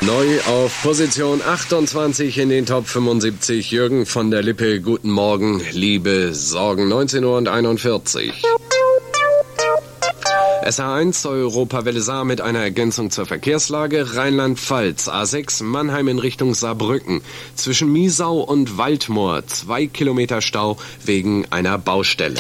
Neu auf Position 28 in den Top 75. Jürgen von der Lippe, guten Morgen, liebe Sorgen, 19:41 Uhr. SR1 Europawelle Saar mit einer Ergänzung zur Verkehrslage. Rheinland-Pfalz, A6 Mannheim in Richtung Saarbrücken. Zwischen Miesau und Waldmoor 2 Kilometer Stau wegen einer Baustelle.